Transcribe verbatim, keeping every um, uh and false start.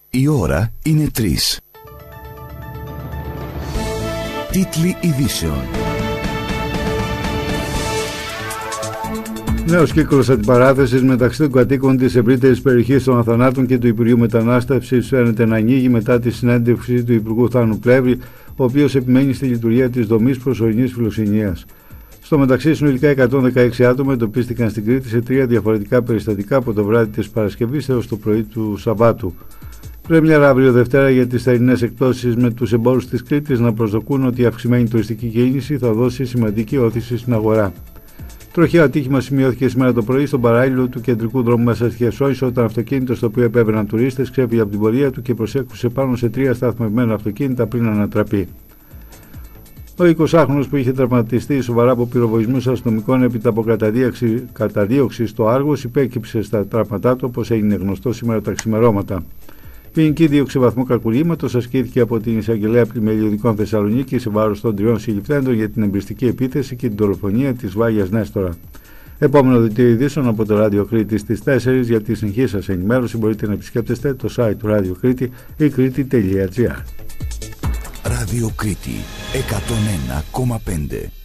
Η ώρα είναι τρεις. Τίτλοι ειδήσεων. Νέος κύκλος αντιπαράθεσης μεταξύ των κατοίκων της ευρύτερης περιοχής των Αθανάτων και του Υπουργείου Μετανάστευσης φαίνεται να ανοίγει μετά τη συνέντευξη του Υπουργού Θάνου Πλεύρη, ο οποίος επιμένει στη λειτουργία της δομής προσωρινής φιλοξενίας. Στο μεταξύ, συνολικά εκατόν δεκαέξι άτομα εντοπίστηκαν στην Κρήτη σε τρία διαφορετικά περιστατικά από το βράδυ της Παρασκευής έως το πρωί του Σαββάτου. Πρέμιερα αύριο Δευτέρα για τις θερινές εκπτώσεις, με τους εμπόρους της Κρήτης να προσδοκούν ότι η αυξημένη τουριστική κίνηση θα δώσει σημαντική όθηση στην αγορά. Τροχαίο ατύχημα σημειώθηκε σήμερα το πρωί στον παράλληλο του κεντρικού δρόμου μέσα στη Χερσόνησο, όταν αυτοκίνητο στο οποίο επέβαιναν τουρίστες ξέφυγε από την πορεία του και προσέκρουσε πάνω σε τρία σταθμευμένα αυτοκίνητα πριν ανατραπεί. Ο εικοσάχρονος, που είχε τραυματιστεί σοβαρά από πυροβολισμούς αστυνομικών έπειτα από καταδίωξη στο Άργος, υπέκυψε στα τραύματά του, όπως έγινε γνωστό σήμερα τα ξημερώματα. Ποινική δίωξη βαθμού κακουργήματος ασκήθηκε από την Εισαγγελέα Πλημελιωδικών Θεσσαλονίκη σε βάρος των τριών συλληφθέντων για την εμπριστική επίθεση και την δολοφονία της Βάγιας Νέστορα. Επόμενο δελτίο ειδήσεων από το Ράδιο Κρήτη στις τέσσερις. Για τη συνεχή σας ενημέρωση μπορείτε να επισκέπτεστε το site του Ράδιο Κρήτη ή κρήτη τελεία τζι άρ. Ράδιο Κρήτη εκατόν ένα κόμμα πέντε.